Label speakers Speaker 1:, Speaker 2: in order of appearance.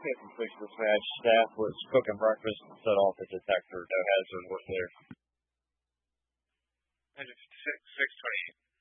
Speaker 1: Hit completion dispatch. Staff was cooking breakfast and set off the detector. No hazard work there.
Speaker 2: Engine 628.